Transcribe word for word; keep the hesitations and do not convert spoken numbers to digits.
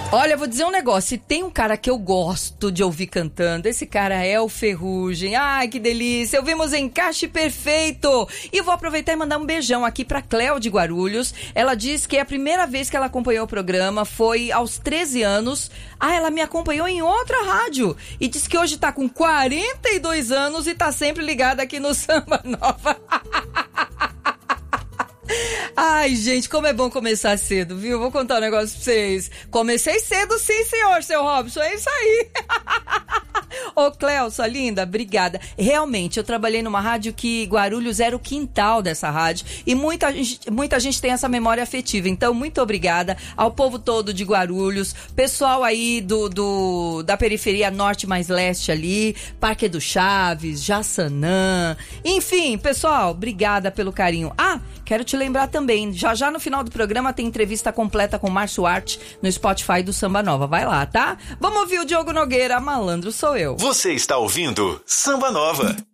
Olha, eu vou dizer um negócio, se tem um cara que eu gosto de ouvir cantando, esse cara é o Ferrugem. Ai, que delícia, ouvimos Encaixe Perfeito. E vou aproveitar e mandar um beijão aqui pra Cléo de Guarulhos. Ela diz que é a primeira vez que ela acompanhou o programa foi aos treze anos. Ah, ela me acompanhou em outra rádio e diz que hoje tá com quarenta e dois anos e tá sempre ligada aqui no Samba Nova. Ai, gente, como é bom começar cedo, viu? Vou contar um negócio pra vocês. Comecei cedo, sim, senhor, seu Robson, é isso aí. Ô, Cléo, sua linda, obrigada. Realmente, eu trabalhei numa rádio que Guarulhos era o quintal dessa rádio e muita gente, muita gente tem essa memória afetiva. Então, muito obrigada ao povo todo de Guarulhos, pessoal aí do, do, da periferia norte mais leste ali, Parque do Chaves, Jaçanã, enfim, pessoal, obrigada pelo carinho. Ah, quero te lembrar também, já já no final do programa tem entrevista completa com Márcio Arte no Spotify do Samba Nova. Vai lá, tá? Vamos ouvir o Diogo Nogueira, Malandro Sou Eu. Você está ouvindo Samba Nova.